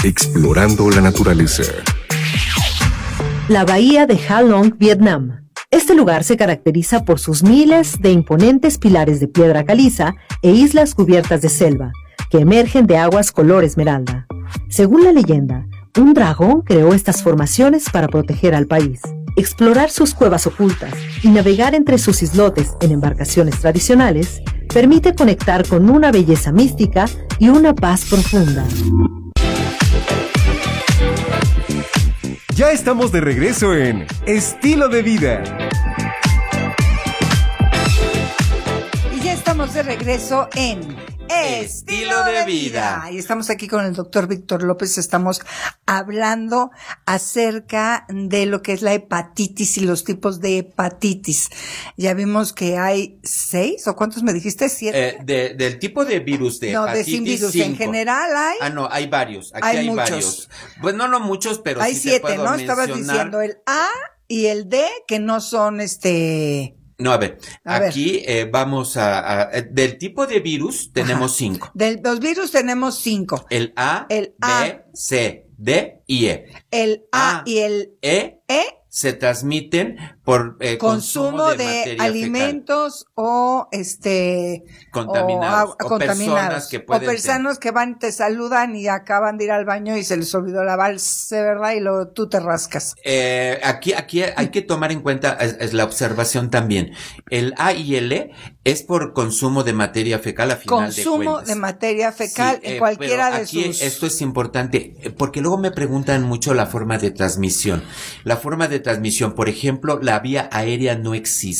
Explorando la naturaleza. La bahía de Ha Long, Vietnam. Este lugar se caracteriza por sus miles de imponentes pilares de piedra caliza e islas cubiertas de selva, que emergen de aguas color esmeralda. Según la leyenda, un dragón creó estas formaciones para proteger al país. Explorar sus cuevas ocultas y navegar entre sus islotes en embarcaciones tradicionales permite conectar con una belleza mística y una paz profunda. Ya estamos de regreso en Estilo de Vida. Y ya estamos de regreso en Estilo de Vida. Y estamos aquí con el doctor Víctor López. Estamos hablando acerca de lo que es la hepatitis y los tipos de hepatitis. Ya vimos que hay 6, ¿o cuántos me dijiste? 7. Del tipo de virus de hepatitis. No, de sin virus. 5. En general hay. No, hay varios. Aquí hay muchos. Varios. Pues no muchos, pero hay sí 7, te puedo ¿no? mencionar. Estabas diciendo el A y el D, que no son No, a ver, aquí vamos del tipo de virus tenemos 5. De los virus tenemos 5. El A, B, C, D y E. El A y el E se transmiten por consumo de alimentos fecal. O contaminados, o personas que pueden personas que van, te saludan y acaban de ir al baño y se les olvidó lavarse, ¿verdad? Y luego tú te rascas. Aquí hay que tomar en cuenta es la observación también. El A y el E es por consumo de materia fecal a final de cuentas. Consumo de materia fecal en cualquiera de aquí sus. Esto es importante porque luego me preguntan mucho la forma de transmisión. La forma de transmisión, por ejemplo, la vía aérea no existe.